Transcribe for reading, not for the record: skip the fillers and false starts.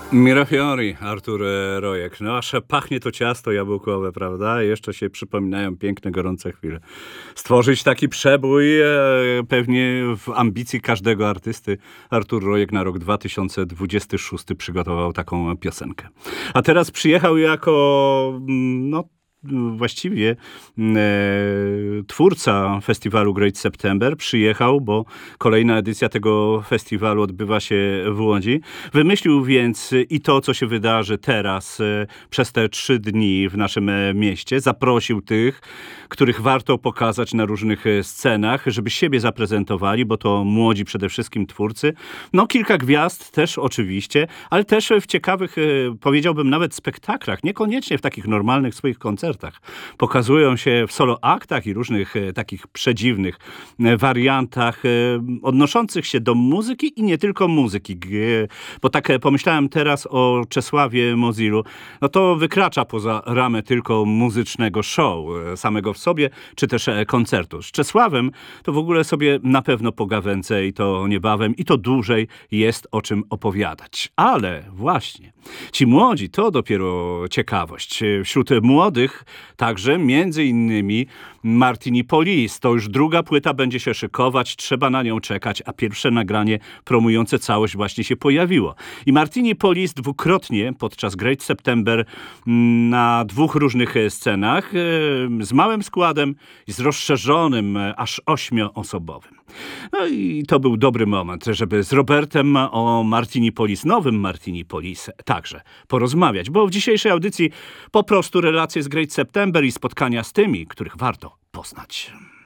Mirafiori, Artur Rojek. No aż pachnie to ciasto jabłkowe, prawda? Jeszcze się przypominają piękne, gorące chwile. Stworzyć taki przebój pewnie w ambicji każdego artysty. Artur Rojek na rok 2026 przygotował taką piosenkę. A teraz przyjechał jako, właściwie twórca festiwalu Great September przyjechał, bo kolejna edycja tego festiwalu odbywa się w Łodzi. Wymyślił więc i to, co się wydarzy teraz przez te 3 dni w naszym mieście. Zaprosił tych, których warto pokazać na różnych scenach, żeby siebie zaprezentowali, bo to młodzi przede wszystkim twórcy. No kilka gwiazd też oczywiście, ale też w ciekawych, powiedziałbym nawet spektaklach, niekoniecznie w takich normalnych swoich koncertach. Pokazują się w solo aktach i różnych takich przedziwnych wariantach odnoszących się do muzyki i nie tylko muzyki. Bo tak pomyślałem teraz o Czesławie Mozilu, no to wykracza poza ramę tylko muzycznego show samego w sobie, czy też koncertu. Z Czesławem to w ogóle sobie na pewno pogawędzę i to niebawem i to dłużej jest o czym opowiadać. Ale właśnie, ci młodzi to dopiero ciekawość. Wśród młodych także między innymi Martini Police. To już druga płyta będzie się szykować, trzeba na nią czekać, a pierwsze nagranie promujące całość właśnie się pojawiło. I Martini Police dwukrotnie podczas Great September na 2 różnych scenach z małym składem i z rozszerzonym, aż 8-osobowym. No i to był dobry moment, żeby z Robertem o Martini Police, nowym Martini Police także porozmawiać, bo w dzisiejszej audycji po prostu relacje z Great September i spotkania z tymi, których warto poznać.